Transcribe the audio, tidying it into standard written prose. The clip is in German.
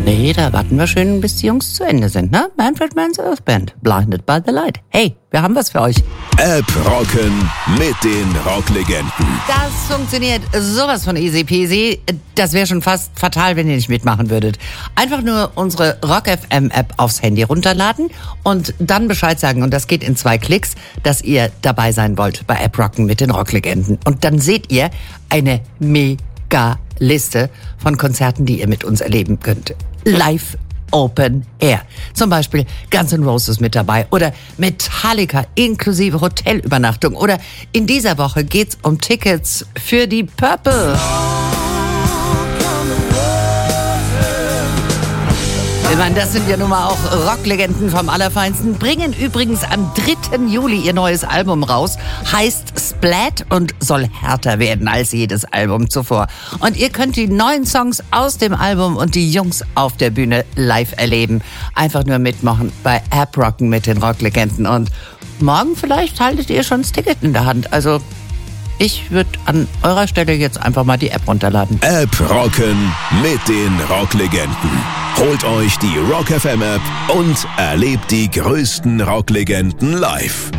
Nee, da warten wir schön, bis die Jungs zu Ende sind, ne? Manfred Mann's Earth Band, Blinded by the Light. Hey, wir haben was für euch. App rocken mit den Rocklegenden. Das funktioniert sowas von easy peasy. Das wäre schon fast fatal, wenn ihr nicht mitmachen würdet. Einfach nur unsere Rock FM App aufs Handy runterladen und dann Bescheid sagen. Und das geht in 2 Klicks, dass ihr dabei sein wollt bei App rocken mit den Rocklegenden. Und dann seht ihr eine mega Liste von Konzerten, die ihr mit uns erleben könnt. Live Open Air. Zum Beispiel Guns N' Roses mit dabei oder Metallica inklusive Hotelübernachtung. Oder in dieser Woche geht's um Tickets für die Purple. Ich meine, das sind ja nun mal auch Rocklegenden vom Allerfeinsten. Bringen übrigens am 3. Juli ihr neues Album raus. Heißt Splat und soll härter werden als jedes Album zuvor. Und ihr könnt die neuen Songs aus dem Album und die Jungs auf der Bühne live erleben. Einfach nur mitmachen bei App Rocken mit den Rocklegenden. Und morgen vielleicht haltet ihr schon das Ticket in der Hand. Also ich würde an eurer Stelle jetzt einfach mal die App runterladen. App rocken mit den Rocklegenden. Holt euch die Rock FM App und erlebt die größten Rocklegenden live.